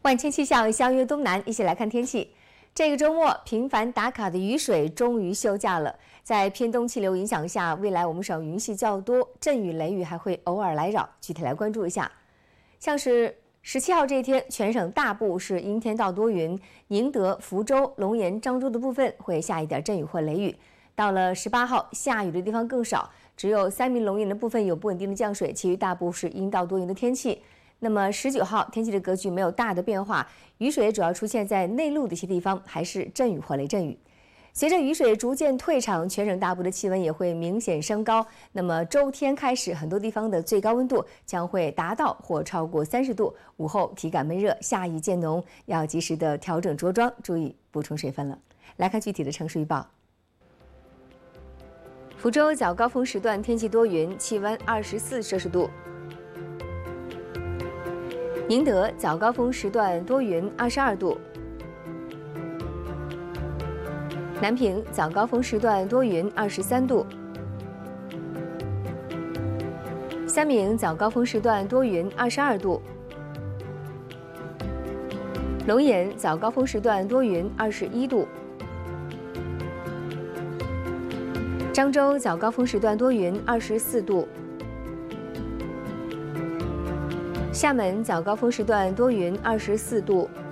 万千气象相约东南，一起来看天气。这个周末频繁打卡的雨水终于休假了。在偏东气流影响下，未来我们省云系较多，阵雨雷雨还会偶尔来扰。具体来关注一下，像是17号这一天，全省大部是阴天到多云，宁德、福州、龙岩、漳州的部分会下一点阵雨或雷雨。到了18号，下雨的地方更少，只有三明、龙岩的部分有不稳定的降水，其余大部是阴到多云的天气。那么19号天气的格局没有大的变化，雨水主要出现在内陆的一些地方，还是阵雨或雷阵雨。随着雨水逐渐退场，全省大部的气温也会明显升高。那么周天开始，很多地方的最高温度将会达到或超过30度，午后体感闷热，下雨渐浓，要及时的调整着装，注意补充水分了。来看具体的城市预报。福州早高峰时段天气多云，气温24摄氏度。宁德早高峰时段多云，22度；南平早高峰时段多云，23度；三明早高峰时段多云，22度；龙岩早高峰时段多云，21度；漳州早高峰时段多云，24度；厦门早高峰时段多云，24度；